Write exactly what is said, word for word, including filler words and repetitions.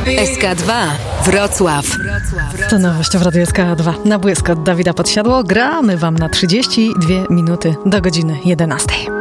S K dwa Wrocław. To nowość w Radiu S K dwa. Na błysk od Dawida Podsiadło gramy wam na trzydzieści dwie minuty do godziny jedenastej.